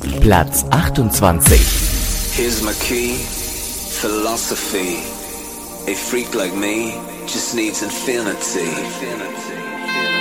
Platz 28. Here's my key, philosophy. A freak like me just needs infinity.